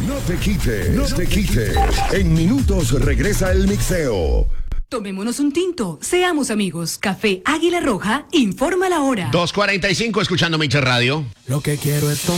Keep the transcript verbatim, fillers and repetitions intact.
No te quites, no te quites. En minutos regresa el mixeo. Tomémonos un tinto, seamos amigos. Café Águila Roja, informa la hora. dos cuarenta y cinco, escuchando Mix Radio. Lo que quiero es